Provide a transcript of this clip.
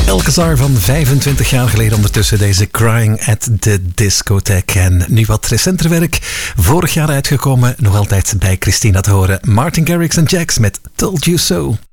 Alcazar van 25 jaar geleden ondertussen, deze Crying at the Discotheque. En nu wat recenter werk, vorig jaar uitgekomen, nog altijd bij Christina te horen. Martin Garrix en Jax met Told You So.